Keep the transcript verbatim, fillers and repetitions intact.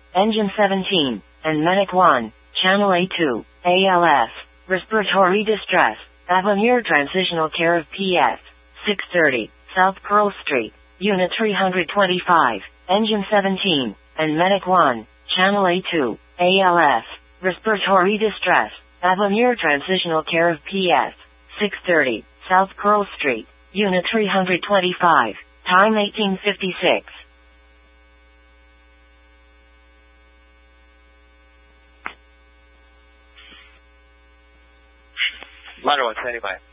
Engine seventeen, and Medic one, Channel A two, A L S, respiratory distress, Avenir Transitional Care of P S, six thirty, South Pearl Street, Unit three twenty-five, Engine seventeen, and Medic one, Channel A two, A L S, respiratory distress, Avenir Transitional Care of P S, six thirty, South Pearl Street, Unit three twenty-five, time eighteen fifty-six. Vital one, standing by.